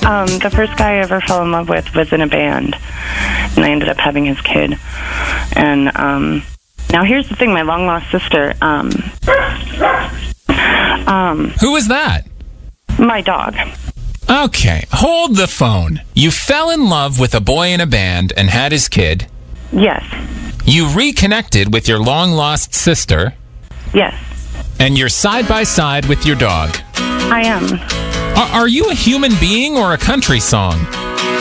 The first guy I ever fell in love with was in a band, and I ended up having his kid. And now here's the thing: my long lost sister. Who was that? My dog. Okay, hold the phone. You fell in love with a boy in a band and had his kid. Yes. You reconnected with your long-lost sister. Yes. And you're side by side with your dog. I am. Are you a human being or a country song?